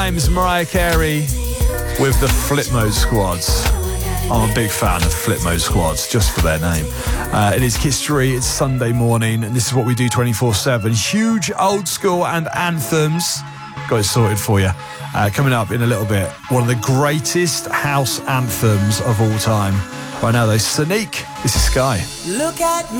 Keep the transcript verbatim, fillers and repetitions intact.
Name's Mariah Carey with the Flipmode Squads. I'm a big fan of Flipmode Squads, just for their name. Uh, it is history, it's Sunday morning, and this is what we do twenty-four seven. Huge old school and anthems. Got it sorted for you. Uh, coming up in a little bit, one of the greatest house anthems of all time. Right now, though, Sonique. This is Sky. Look at me.